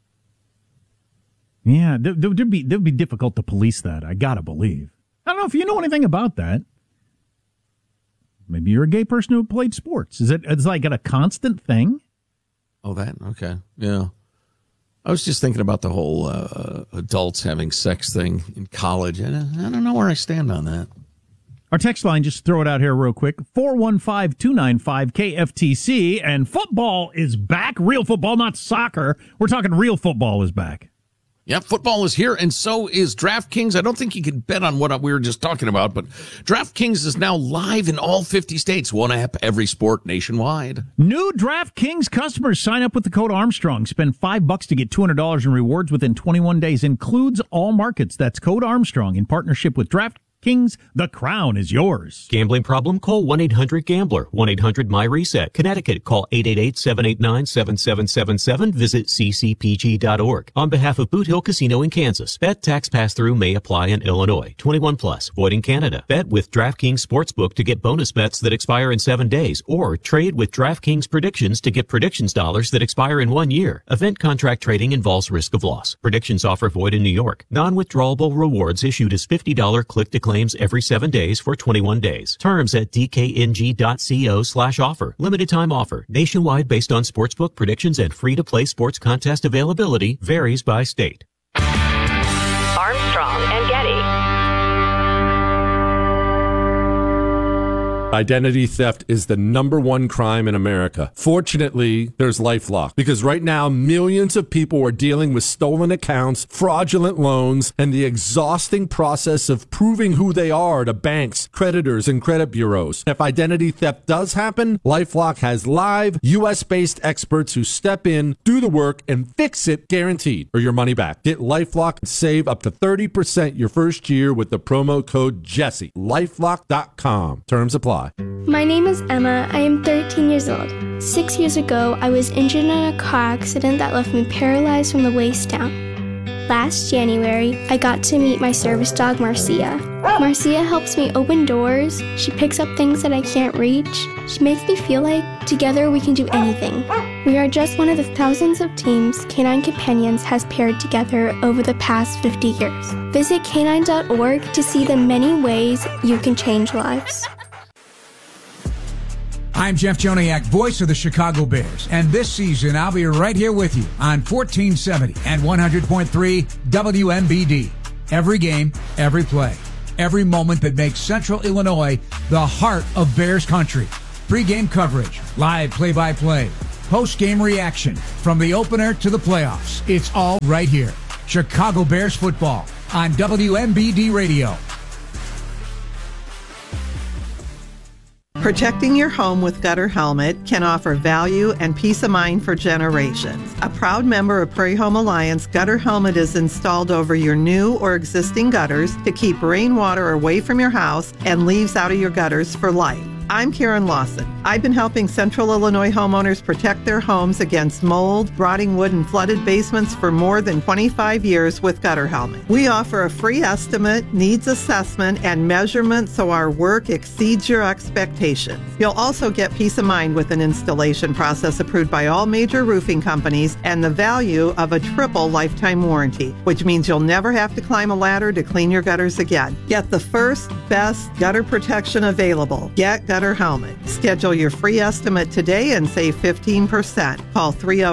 Yeah, it'd be difficult to police that, I gotta believe. I don't know if you know anything about that. Maybe you're a gay person who played sports. It's like a constant thing? Oh, that? Okay, yeah. I was just thinking about the whole adults having sex thing in college, and I don't know where I stand on that. Our text line, just throw it out here real quick, 415-295-KFTC, and football is back. Real football, not soccer. We're talking real football is back. Yep, football is here, and so is DraftKings. I don't think you can bet on what we were just talking about, but DraftKings is now live in all 50 states. One app, every sport nationwide. New DraftKings customers sign up with the code Armstrong. Spend $5 to get $200 in rewards within 21 days. Includes all markets. That's code Armstrong in partnership with DraftKings. The crown is yours. Gambling problem? Call 1-800-GAMBLER. 1-800-MY-RESET. Connecticut. Call 888-789-7777. Visit ccpg.org. On behalf of Boot Hill Casino in Kansas. Bet tax pass-through may apply in Illinois. 21 plus. Void in Canada. Bet with DraftKings Sportsbook to get bonus bets that expire in 7 days. Or trade with DraftKings Predictions to get predictions dollars that expire in 1 year. Event contract trading involves risk of loss. Predictions offer void in New York. Non-withdrawable rewards issued as $50 click-to-claims every 7 days for 21 days. Terms at dkng.co/offer. Limited time offer. Nationwide based on sportsbook predictions and free-to-play sports contest availability. Varies by state. Armstrong and Getty. Identity theft is the #1 crime in America. Fortunately, there's LifeLock, because right now millions of people are dealing with stolen accounts, fraudulent loans, and the exhausting process of proving who they are to banks, creditors, and credit bureaus. If identity theft does happen, LifeLock has live, US-based experts who step in, do the work, and fix it guaranteed, or your money back. Get LifeLock and save up to 30% your first year with the promo code Jesse. LifeLock.com. Terms apply. My name is Emma. I am 13 years old. 6 years ago, I was injured in a car accident that left me paralyzed from the waist down. Last January, I got to meet my service dog, Marcia. Marcia helps me open doors. She picks up things that I can't reach. She makes me feel like together we can do anything. We are just one of the thousands of teams Canine Companions has paired together over the past 50 years. Visit canine.org to see the many ways you can change lives. I'm Jeff Joniak, voice of the Chicago Bears, and this season I'll be right here with you on 1470 and 100.3 WMBD. Every game, every play, every moment that makes Central Illinois the heart of Bears country. Pre-game coverage, live play-by-play, post-game reaction, from the opener to the playoffs. It's all right here. Chicago Bears football on WMBD Radio. Protecting your home with Gutter Helmet can offer value and peace of mind for generations. A proud member of Prairie Home Alliance, Gutter Helmet is installed over your new or existing gutters to keep rainwater away from your house and leaves out of your gutters for life. I'm Karen Lawson. I've been helping Central Illinois homeowners protect their homes against mold, rotting wood, and flooded basements for more than 25 years with Gutter Helmet. We offer a free estimate, needs assessment, and measurement so our work exceeds your expectations. You'll also get peace of mind with an installation process approved by all major roofing companies and the value of a triple lifetime warranty, which means you'll never have to climb a ladder to clean your gutters again. Get the first, best gutter protection available. Get Gutter Helmet. Schedule your free estimate today and save 15%. Call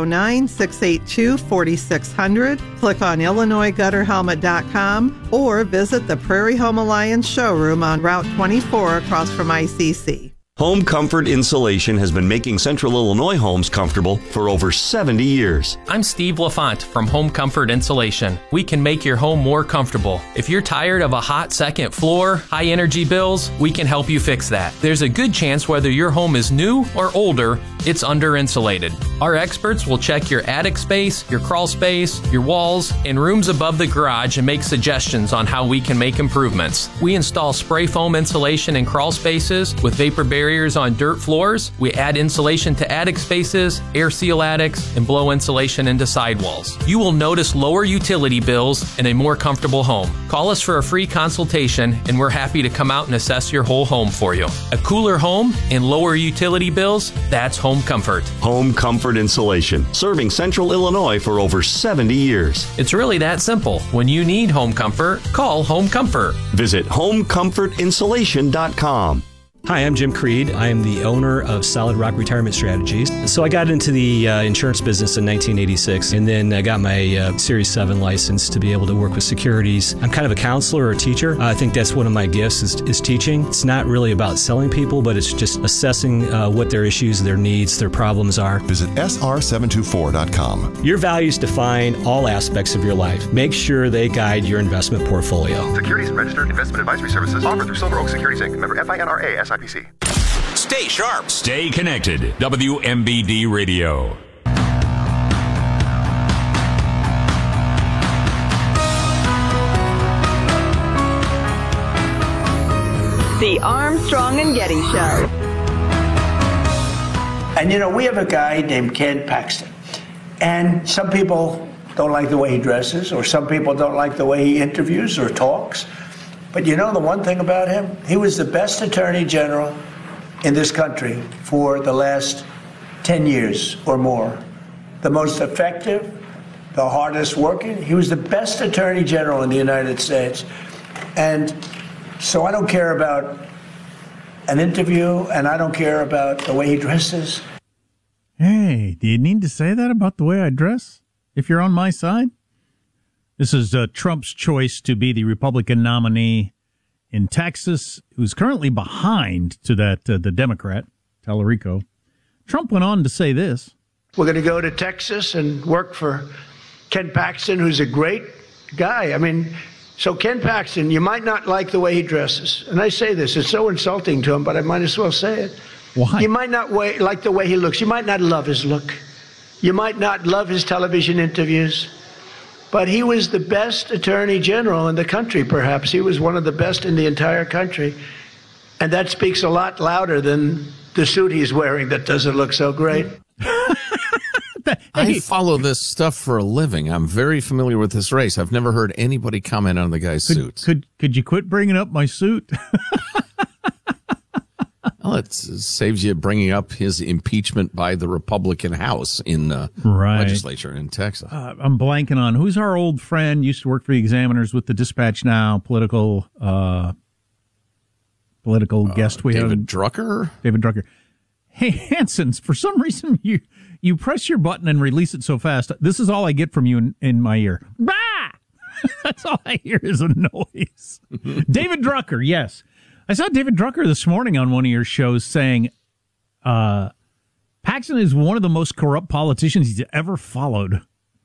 309-682-4600. Click on IllinoisGutterHelmet.com or visit the Prairie Home Alliance showroom on Route 24 across from ICC. Home Comfort Insulation has been making Central Illinois homes comfortable for over 70 years. I'm Steve LaFont from Home Comfort Insulation. We can make your home more comfortable. If you're tired of a hot second floor, high energy bills, we can help you fix that. There's a good chance whether your home is new or older, it's under insulated. Our experts will check your attic space, your crawl space, your walls, and rooms above the garage and make suggestions on how we can make improvements. We install spray foam insulation in crawl spaces with vapor barriers on dirt floors. We add insulation to attic spaces, air seal attics, and blow insulation into sidewalls. You will notice lower utility bills and a more comfortable home. Call us for a free consultation, and we're happy to come out and assess your whole home for you. A cooler home and lower utility bills, that's Home Comfort. Home Comfort Insulation, serving Central Illinois for over 70 years. It's really that simple. When you need home comfort, call Home Comfort. Visit homecomfortinsulation.com. Hi, I'm Jim Creed. I am the owner of Solid Rock Retirement Strategies. So I got into the insurance business in 1986, and then I got my Series 7 license to be able to work with securities. I'm kind of a counselor or a teacher. I think that's one of my gifts is teaching. It's not really about selling people, but it's just assessing what their issues, their needs, their problems are. Visit sr724.com. Your values define all aspects of your life. Make sure they guide your investment portfolio. Securities and registered investment advisory services offered through Silver Oak Securities Inc. Member FINRA SIPC. Stay sharp. Stay connected. WMBD Radio. The Armstrong and Getty Show. And you know, we have a guy named Ken Paxton. And some people don't like the way he dresses, or some people don't like the way he interviews or talks. But you know the one thing about him? He was the best attorney general in this country for the last 10 years or more. The most effective, the hardest working. He was the best attorney general in the United States. And so I don't care about an interview, and I don't care about the way he dresses. Hey, do you need to say that about the way I dress if you're on my side? This is Trump's choice to be the Republican nominee in Texas, who's currently behind to that the Democrat, Tallarico. Trump went on to say this. We're going to go to Texas and work for Ken Paxton, who's a great guy. I mean, so Ken Paxton, you might not like the way he dresses. And I say this, it's so insulting to him, but I might as well say it. Why? You might not like the way he looks. You might not love his look. You might not love his television interviews. But he was the best attorney general in the country, perhaps. He was one of the best in the entire country. And that speaks a lot louder than the suit he's wearing that doesn't look so great. I follow this stuff for a living. I'm very familiar with this race. I've never heard anybody comment on the guy's suits. Could you quit bringing up my suit? Well, it saves you bringing up his impeachment by the Republican House in legislature in Texas. I'm blanking on who's our old friend, used to work for the Examiners with the Dispatch now, political guest we have. David Drucker? David Drucker. Hey, Hansons, for some reason you press your button and release it so fast. This is all I get from you in my ear. Bah! That's all I hear is a noise. David Drucker, yes. I saw David Drucker this morning on one of your shows saying Paxton is one of the most corrupt politicians he's ever followed.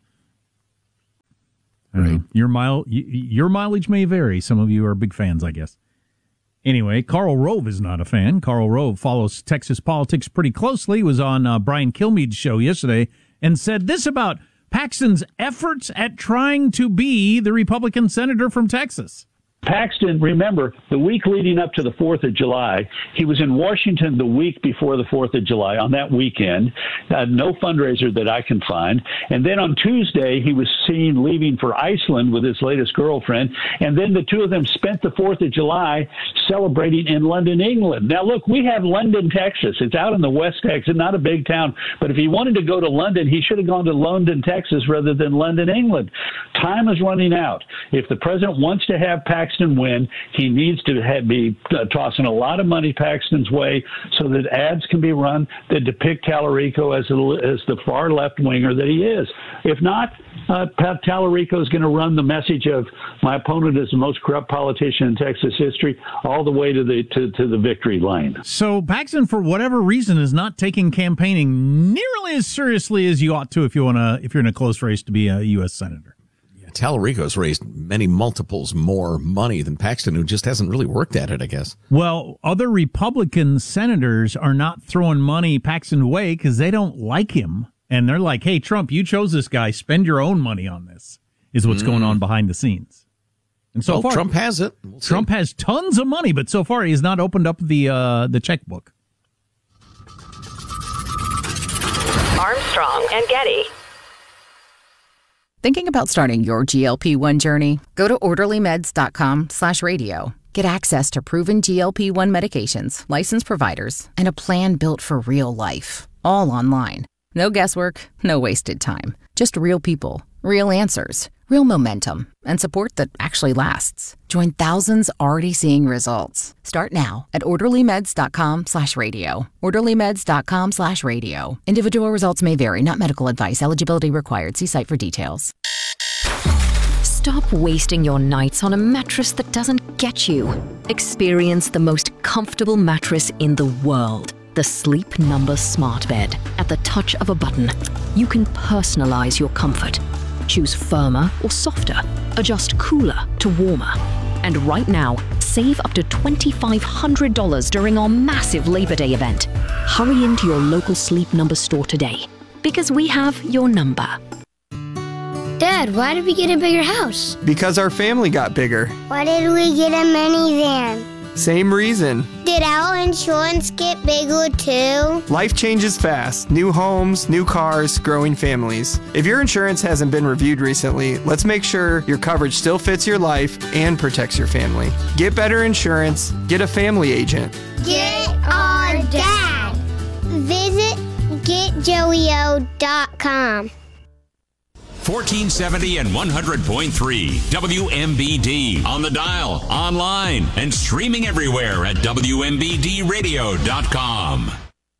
Right. Your mileage may vary. Some of you are big fans, I guess. Anyway, Karl Rove is not a fan. Karl Rove follows Texas politics pretty closely. He was on Brian Kilmeade's show yesterday and said this about Paxton's efforts at trying to be the Republican senator from Texas. Paxton, remember, the week leading up to the 4th of July, he was in Washington the week before the 4th of July on that weekend. No fundraiser that I can find. And then on Tuesday, he was seen leaving for Iceland with his latest girlfriend. And then the two of them spent the 4th of July celebrating in London, England. Now, look, we have London, Texas. It's out in the West Texas, not a big town. But if he wanted to go to London, he should have gone to London, Texas, rather than London, England. Time is running out. If the president wants to have Paxton win, he needs to be tossing a lot of money Paxton's way so that ads can be run that depict Tallarico as the far left winger that he is. If not, Tallarico is going to run the message of my opponent is the most corrupt politician in Texas history all the way to the victory lane. So Paxton, for whatever reason, is not taking campaigning nearly as seriously as you ought to if you're in a close race to be a U.S. senator. Tallarico's raised many multiples more money than Paxton, who just hasn't really worked at it, I guess. Well, other Republican senators are not throwing money Paxton's way because they don't like him. And they're like, hey, Trump, you chose this guy. Spend your own money on this, is what's going on behind the scenes. And so far, Trump has it. Trump has tons of money, but so far he has not opened up the checkbook. Armstrong and Getty. Thinking about starting your GLP-1 journey? Go to orderlymeds.com/radio. Get access to proven GLP-1 medications, licensed providers, and a plan built for real life. All online. No guesswork, no wasted time. Just real people, real answers, real momentum, and support that actually lasts. Join thousands already seeing results. Start now at orderlymeds.com/radio. orderlymeds.com/radio. Individual results may vary, not medical advice. Eligibility required. See site for details. Stop wasting your nights on a mattress that doesn't get you. Experience the most comfortable mattress in the world. The Sleep Number Smart Bed. At the touch of a button, you can personalize your comfort. Choose firmer or softer. Adjust cooler to warmer. And right now, save up to $2,500 during our massive Labor Day event. Hurry into your local Sleep Number store today, because we have your number. Dad, why did we get a bigger house? Because our family got bigger. Why did we get a minivan? Same reason. Did our insurance get bigger too? Life changes fast. New homes, new cars, growing families. If your insurance hasn't been reviewed recently, let's make sure your coverage still fits your life and protects your family. Get better insurance. Get a family agent. Get our dad. Visit getjoeyo.com. 1470 and 100.3 WMBD on the dial, online, and streaming everywhere at WMBDradio.com.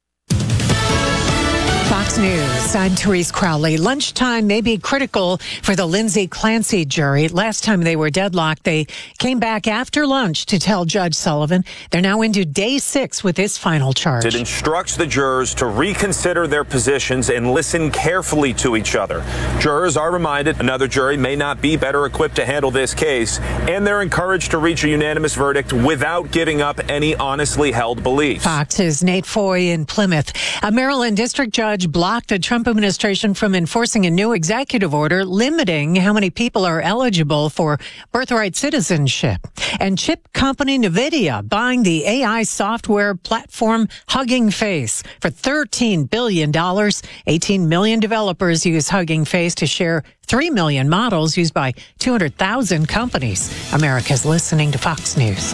Fox News, I'm Therese Crowley. Lunchtime may be critical for the Lindsay Clancy jury. Last time they were deadlocked, they came back after lunch to tell Judge Sullivan they're now into day 6 with this final charge. It instructs the jurors to reconsider their positions and listen carefully to each other. Jurors are reminded another jury may not be better equipped to handle this case, and they're encouraged to reach a unanimous verdict without giving up any honestly held beliefs. Fox's Nate Foy in Plymouth. A Maryland district judge blocked the Trump administration from enforcing a new executive order limiting how many people are eligible for birthright citizenship. And chip company NVIDIA buying the AI software platform Hugging Face for $13 billion. 18 million developers use Hugging Face to share 3 million models used by 200,000 companies. America's listening to Fox News.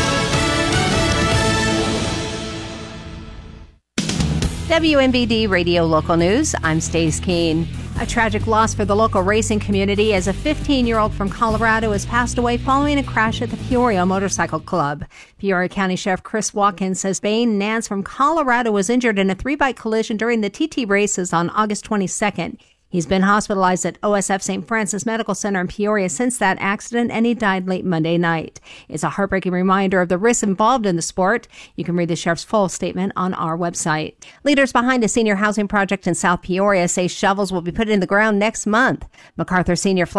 WMBD Radio Local News, I'm Stace Keene. A tragic loss for the local racing community as a 15-year-old from Colorado has passed away following a crash at the Peoria Motorcycle Club. Peoria County Sheriff Chris Watkins says Bane Nance from Colorado was injured in a 3-bike collision during the TT races on August 22nd. He's been hospitalized at OSF St. Francis Medical Center in Peoria since that accident, and he died late Monday night. It's a heartbreaking reminder of the risks involved in the sport. You can read the sheriff's full statement on our website. Leaders behind a senior housing project in South Peoria say shovels will be put in the ground next month. MacArthur Senior